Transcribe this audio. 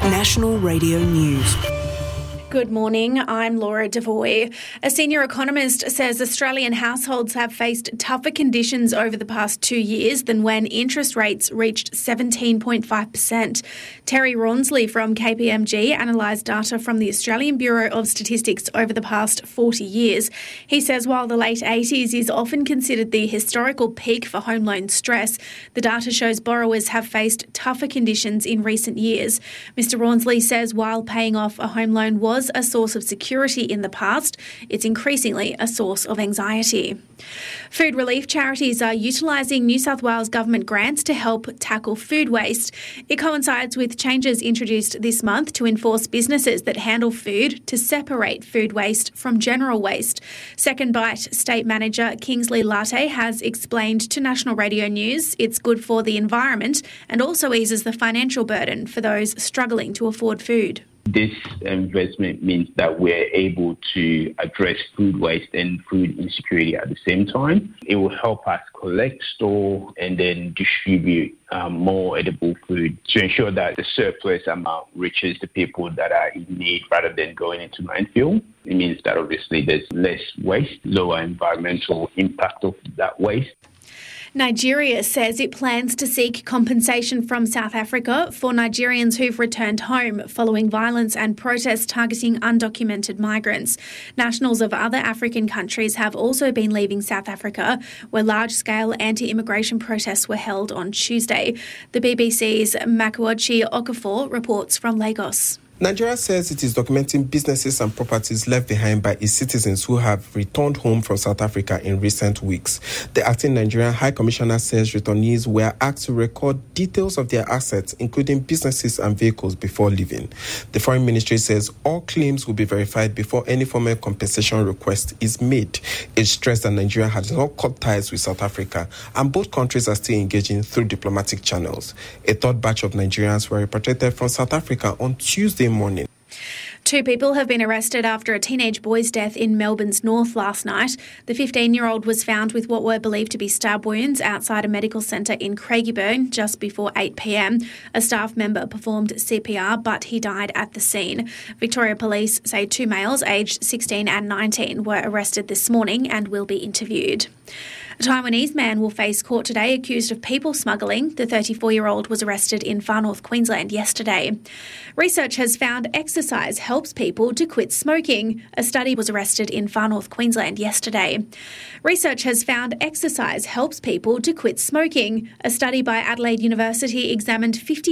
National Radio News. Good morning, I'm Laura Devoy. A senior economist says Australian households have faced tougher conditions over the past 2 years than when interest rates reached 17.5%. Terry Rawnsley from KPMG analysed data from the Australian Bureau of Statistics over the past 40 years. He says while the late 80s is often considered the historical peak for home loan stress, the data shows borrowers have faced tougher conditions in recent years. Mr Rawnsley says while paying off a home loan was a source of security in the past, it's increasingly a source of anxiety. Food relief charities are utilising New South Wales government grants to help tackle food waste. It coincides with changes introduced this month to enforce businesses that handle food to separate food waste from general waste. Second Bite State Manager Kingsley Latte has explained to National Radio News it's good for the environment and also eases the financial burden for those struggling to afford food. This investment means that we're able to address food waste and food insecurity at the same time. It will help us collect, store, and then distribute more edible food to ensure that the surplus amount reaches the people that are in need rather than going into landfill. It means that obviously there's less waste, lower environmental impact of that waste. Nigeria says it plans to seek compensation from South Africa for Nigerians who've returned home following violence and protests targeting undocumented migrants. Nationals of other African countries have also been leaving South Africa, where large-scale anti-immigration protests were held on Tuesday. The BBC's Makuochi Okafor reports from Lagos. Nigeria says it is documenting businesses and properties left behind by its citizens who have returned home from South Africa in recent weeks. The acting Nigerian High Commissioner says returnees were asked to record details of their assets, including businesses and vehicles, before leaving. The Foreign Ministry says all claims will be verified before any formal compensation request is made. It stressed that Nigeria has not cut ties with South Africa, and both countries are still engaging through diplomatic channels. A third batch of Nigerians were repatriated from South Africa on Tuesday morning. 2 people have been arrested after a teenage boy's death in Melbourne's north last night. The 15-year-old was found with what were believed to be stab wounds outside a medical centre in Craigieburn just before 8 p.m. A staff member performed CPR, but he died at the scene. Victoria Police say 2 males aged 16 and 19 were arrested this morning and will be interviewed. A Taiwanese man will face court today accused of people smuggling. The 34-year-old was arrested in Far North Queensland yesterday. Research has found exercise helps people to quit smoking. A study was arrested in Far North Queensland yesterday. Research has found exercise helps people to quit smoking. A study by Adelaide University examined 50